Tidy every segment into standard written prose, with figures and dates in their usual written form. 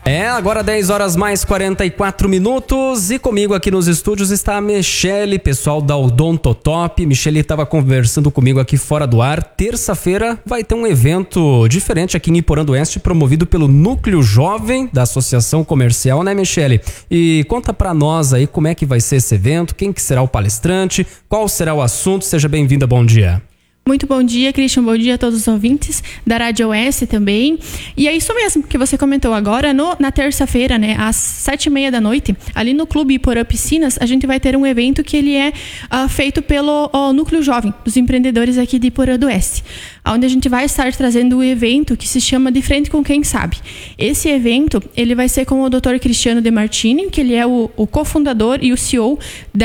Agora 10 horas mais 44 minutos e comigo aqui nos estúdios está a Michele, pessoal da Odontotop. Michele estava conversando comigo aqui fora do ar. Terça-feira vai ter um evento diferente aqui em Iporã do Oeste, promovido pelo Núcleo Jovem da Associação Comercial, né, Michele? E conta pra nós aí como é que vai ser esse evento, quem que será o palestrante, qual será o assunto. Seja bem-vinda, bom dia. Muito bom dia, Christian, bom dia a todos os ouvintes da Rádio OS também. E é isso mesmo que você comentou agora, na terça-feira, né, às 7h30 da noite, ali no Clube Iporã Piscinas, a gente vai ter um evento que ele é feito pelo Núcleo Jovem, dos empreendedores aqui de Iporã do Oeste, onde a gente vai estar trazendo um evento que se chama De Frente com Quem Sabe. Esse evento, ele vai ser com o Dr. Cristiano De Martini, que ele é o cofundador e o CEO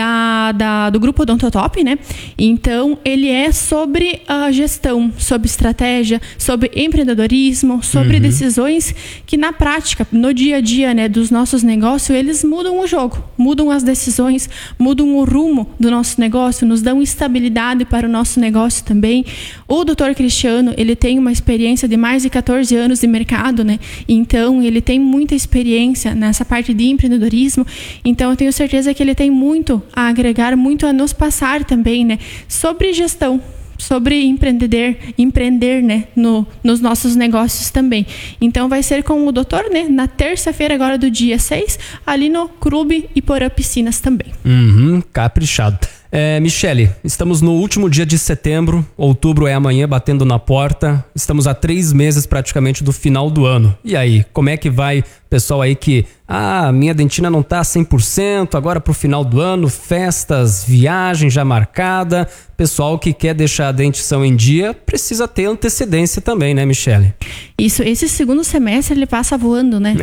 do Grupo Odontotop, né? Então, ele é sobre a gestão, sobre estratégia, sobre empreendedorismo, sobre decisões que na prática, no dia a dia, né, dos nossos negócios, eles mudam o jogo, mudam as decisões, mudam o rumo do nosso negócio, nos dão estabilidade para o nosso negócio também. O Dr. Cristiano, ele tem uma experiência de mais de 14 anos de mercado, né? Então, ele tem muita experiência nessa parte de empreendedorismo. Então, eu tenho certeza que ele tem muito a agregar, muito a nos passar também, né? Sobre gestão, sobre empreender, né, nos nossos negócios também. Então vai ser com o doutor, né, na terça-feira agora do dia 6, ali no Clube Iporã Piscinas também. Caprichado. Michele, estamos no último dia de setembro, outubro é amanhã, batendo na porta, estamos a 3 meses praticamente do final do ano. E aí, como é que vai, pessoal aí que, minha dentina não tá 100%, agora pro final do ano, festas, viagem já marcada, pessoal que quer deixar a dentição em dia, precisa ter antecedência também, né, Michele? Isso, esse segundo semestre ele passa voando, né?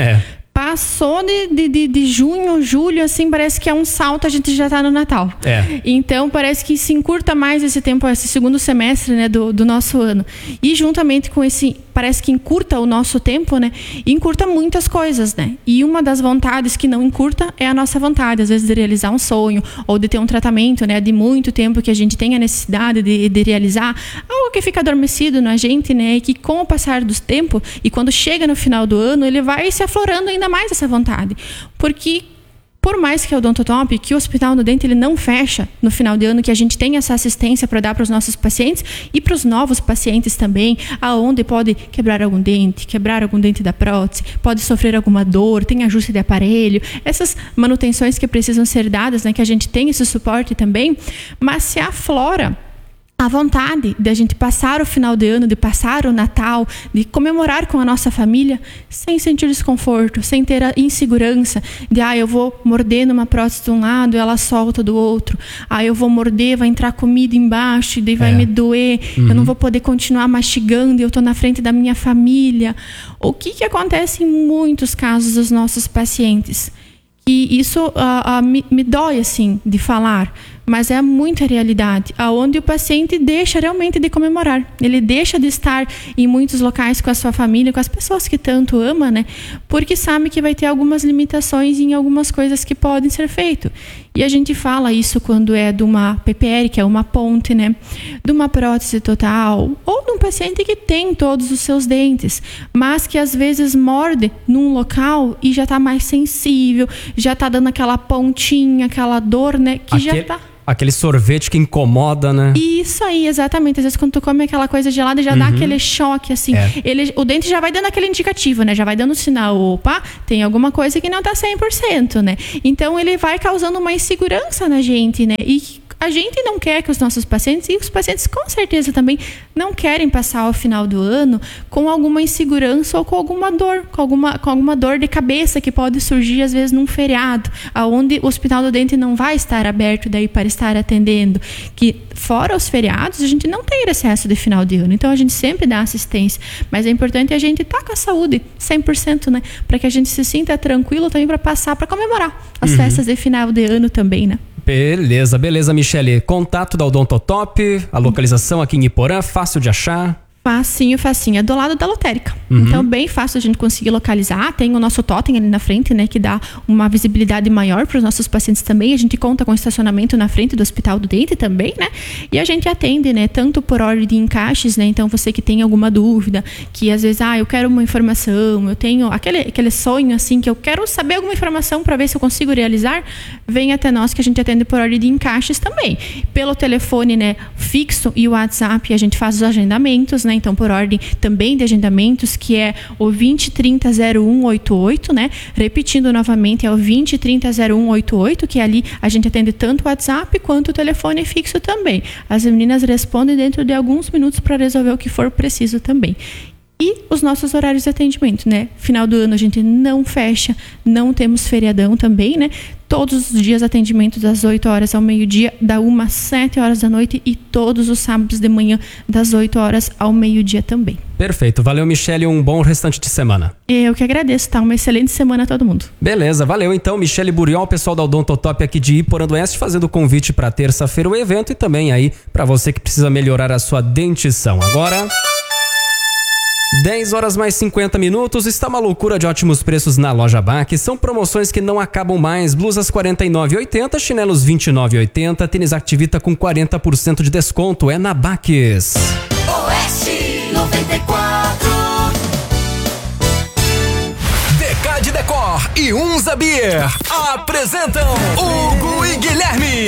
Passou de junho, julho, assim, parece que é um salto, a gente já tá no Natal. Então, parece que se encurta mais esse tempo, esse segundo semestre, né, do nosso ano. E juntamente com esse, parece que encurta o nosso tempo, né, encurta muitas coisas, né. E uma das vontades que não encurta é a nossa vontade, às vezes, de realizar um sonho, ou de ter um tratamento, né, de muito tempo que a gente tem a necessidade de realizar, algo que fica adormecido na gente, né, e que com o passar do tempo, e quando chega no final do ano, ele vai se aflorando ainda mais essa vontade, porque por mais que a Odontotop, que o Hospital do Dente ele não fecha no final de ano, que a gente tem essa assistência para dar para os nossos pacientes e para os novos pacientes também, aonde pode quebrar algum dente da prótese, pode sofrer alguma dor, tem ajuste de aparelho, essas manutenções que precisam ser dadas, né, que a gente tem esse suporte também, mas se aflora a vontade de a gente passar o final de ano, de passar o Natal, de comemorar com a nossa família, sem sentir desconforto, sem ter a insegurança de, eu vou morder numa prótese de um lado e ela solta do outro. Eu vou morder, vai entrar comida embaixo e daí vai me doer. Eu não vou poder continuar mastigando e eu tô na frente da minha família. O que acontece em muitos casos dos nossos pacientes? E isso me dói, assim, de falar, mas é muita realidade, aonde o paciente deixa realmente de comemorar, ele deixa de estar em muitos locais com a sua família, com as pessoas que tanto ama, né? Porque sabe que vai ter algumas limitações em algumas coisas que podem ser feitas. E a gente fala isso quando é de uma PPR, que é uma ponte, né? De uma prótese total, ou de um paciente que tem todos os seus dentes, mas que às vezes morde num local e já está mais sensível, já está dando aquela pontinha, aquela dor, né? Que já está... Aquele sorvete que incomoda, né? Isso aí, exatamente. Às vezes quando tu come aquela coisa gelada, já dá aquele choque, assim. O dente já vai dando aquele indicativo, né? Já vai dando sinal, opa, tem alguma coisa que não tá 100%, né? Então ele vai causando uma insegurança na gente, né? E a gente não quer que os nossos pacientes, e os pacientes com certeza também, não querem passar ao final do ano com alguma insegurança ou com alguma dor, com alguma dor de cabeça que pode surgir às vezes num feriado, onde o Hospital do Dente não vai estar aberto daí para estar atendendo, que fora os feriados a gente não tem recesso de final de ano, então a gente sempre dá assistência, mas é importante a gente estar com a saúde 100%, né, para que a gente se sinta tranquilo também para passar, para comemorar as festas de final de ano também, né. Beleza, Michele. Contato da Odontotop, a localização aqui em Iporã, fácil de achar? Facinho. É do lado da lotérica. Então, bem fácil a gente conseguir localizar. Tem o nosso totem ali na frente, né? Que dá uma visibilidade maior para os nossos pacientes também. A gente conta com estacionamento na frente do Hospital do Dente também, né? E a gente atende, né? Tanto por ordem de encaixes, né? Então, você que tem alguma dúvida, que às vezes, eu quero uma informação, eu tenho aquele sonho, assim, que eu quero saber alguma informação para ver se eu consigo realizar, vem até nós que a gente atende por ordem de encaixes também. Pelo telefone, né? Fixo e o WhatsApp, a gente faz os agendamentos, né? Então, por ordem também de agendamentos, que é o 2030-0188, né? Repetindo novamente, é o 2030-0188, que ali a gente atende tanto o WhatsApp quanto o telefone fixo também. As meninas respondem dentro de alguns minutos para resolver o que for preciso também. E os nossos horários de atendimento, né? Final do ano a gente não fecha, não temos feriadão também, né? Todos os dias atendimento das 8 horas ao meio-dia, da 1 às 7 horas da noite e todos os sábados de manhã das 8 horas ao meio-dia também. Perfeito. Valeu, Michele. Um bom restante de semana. Eu que agradeço, tá? Uma excelente semana a todo mundo. Beleza. Valeu, então. Michele Buriol, pessoal da Odontotop aqui de Iporã-do-Oeste, fazendo o convite para terça-feira o evento e também aí para você que precisa melhorar a sua dentição. Agora... 10 horas mais 50 minutos, está uma loucura de ótimos preços na Loja Baque. São promoções que não acabam mais. Blusas R$ 49,80, chinelos R$ 29,80, tênis Activita com 40% de desconto. É na Baques. Oeste 94. Decade Decor e Unza Beer apresentam Hugo e Guilherme.